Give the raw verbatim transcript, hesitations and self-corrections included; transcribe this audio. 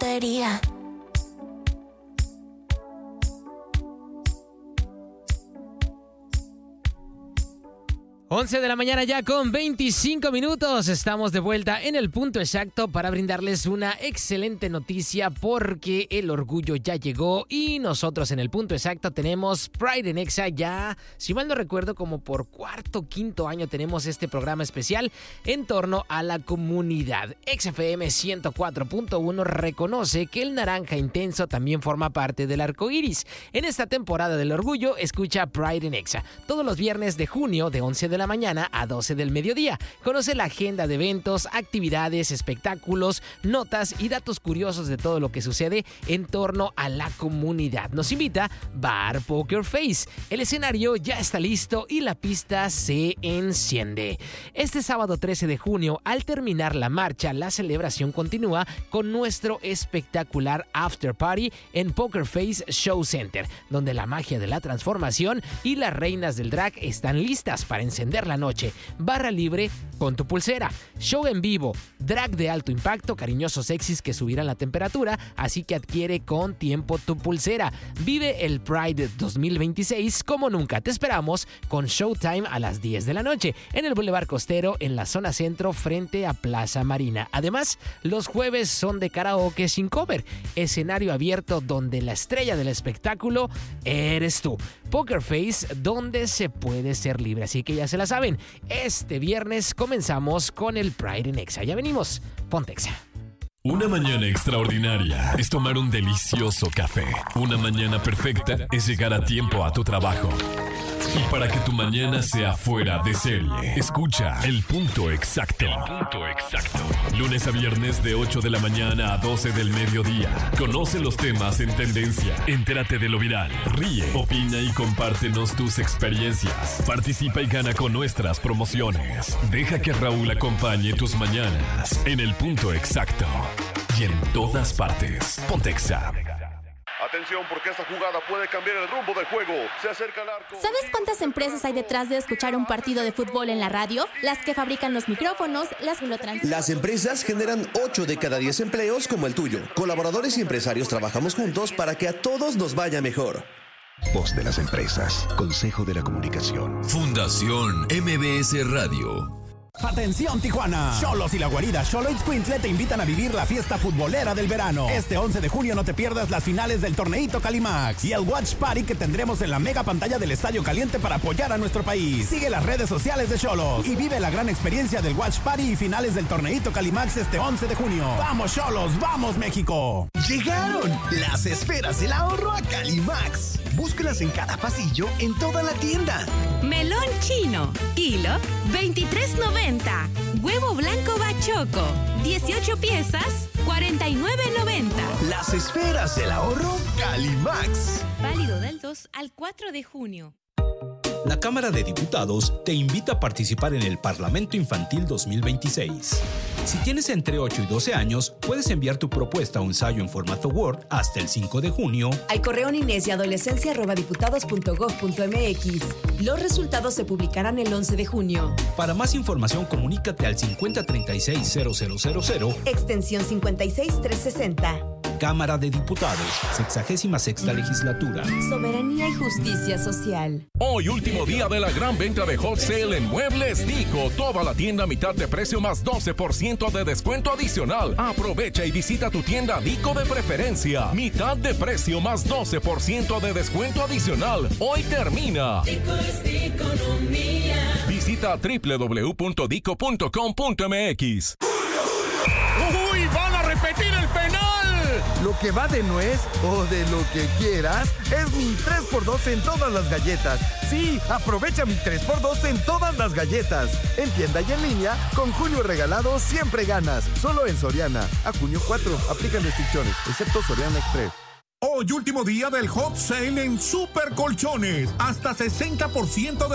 tontería. once de la mañana ya con veinticinco minutos. Estamos de vuelta en el punto exacto para brindarles una excelente noticia porque el orgullo ya llegó y nosotros en el punto exacto tenemos Pride en Exa ya, si mal no recuerdo, como por cuarto, quinto año tenemos este programa especial en torno a la comunidad. X F M ciento cuatro punto uno reconoce que el naranja intenso también forma parte del arco iris. En esta temporada del orgullo, escucha Pride en Exa todos los viernes de junio de once de la mañana a doce del mediodía. Conoce la agenda de eventos, actividades, espectáculos, notas y datos curiosos de todo lo que sucede en torno a la comunidad. Nos invita Bar Poker Face. El escenario ya está listo y la pista se enciende. Este sábado trece de junio, al terminar la marcha, la celebración continúa con nuestro espectacular After Party en Poker Face Show Center, donde la magia de la transformación y las reinas del drag están listas para encender la noche. Barra libre con tu pulsera, show en vivo, drag de alto impacto, cariñosos sexys que subirán la temperatura, así que adquiere con tiempo tu pulsera. Vive el Pride dos mil veintiséis como nunca. Te esperamos con Showtime a las diez de la noche en el Boulevard Costero, en la zona centro, frente a Plaza Marina. Además, los jueves son de karaoke sin cover, escenario abierto donde la estrella del espectáculo eres tú. Poker Face, donde se puede ser libre. Así que ya se la saben, este viernes comenzamos con el Pride en Exa. Ya venimos, ponte Exa. Una mañana extraordinaria es tomar un delicioso café. Una mañana perfecta es llegar a tiempo a tu trabajo. Y para que tu mañana sea fuera de serie, escucha El Punto Exacto. El Punto Exacto. Lunes a viernes de ocho de la mañana a doce del mediodía. Conoce los temas en tendencia. Entérate de lo viral. Ríe, opina y compártenos tus experiencias. Participa y gana con nuestras promociones. Deja que Raúl acompañe tus mañanas en El Punto Exacto. Y en todas partes. Ponte Exa. Atención, porque esta jugada puede cambiar el rumbo del juego. Se acerca el arco. ¿Sabes cuántas empresas hay detrás de escuchar un partido de fútbol en la radio? Las que fabrican los micrófonos, las que lo transmiten. Las empresas generan ocho de cada diez empleos como el tuyo. Colaboradores y empresarios trabajamos juntos para que a todos nos vaya mejor. Voz de las empresas. Consejo de la Comunicación. Fundación M B S Radio. Atención Tijuana, Xolos y la guarida Xoloitzcuintle te invitan a vivir la fiesta futbolera del verano. Este once de junio no te pierdas las finales del torneito Calimax y el Watch Party que tendremos en la mega pantalla del Estadio Caliente para apoyar a nuestro país. Sigue las redes sociales de Xolos y vive la gran experiencia del Watch Party y finales del torneito Calimax este once de junio. ¡Vamos Xolos! ¡Vamos México! Llegaron las esferas del ahorro a Calimax. Búscalas en cada pasillo en toda la tienda. Melón chino, kilo, veintitrés noventa. Huevo blanco bachoco, dieciocho piezas, cuarenta y nueve noventa. Las esferas del ahorro Calimax. Válido del dos al cuatro de junio. La Cámara de Diputados te invita a participar en el Parlamento Infantil dos mil veintiséis. Si tienes entre ocho y doce años, puedes enviar tu propuesta o ensayo en formato Word hasta el cinco de junio al correo niñez y adolescencia arroba diputados punto gob punto mx. Los resultados se publicarán el once de junio. Para más información, comunícate al cincuenta treinta y seis cero cero cero cero, extensión cincuenta y seis trescientos sesenta. Cámara de Diputados, sexagésima sexta legislatura. Soberanía y justicia social. Hoy último día de la gran venta de Hot Sale en Muebles Dico. Toda la tienda a mitad de precio más doce por ciento de descuento adicional. Aprovecha y visita tu tienda Dico de preferencia. Mitad de precio más doce por ciento de descuento adicional. Hoy termina. Dico es economía. Visita doble u doble u doble u punto dico punto com punto mx. ¡Uy! ¡Van a repetir el penal! Lo que va de nuez o de lo que quieras es mi tres por dos en todas las galletas. Sí, aprovecha mi tres por dos en todas las galletas. En tienda y en línea, con junio regalado siempre ganas. Solo en Soriana. A junio cuatro, aplican restricciones, excepto Soriana Express. Hoy último día del Hot Sale en Super Colchones. Hasta sesenta por ciento de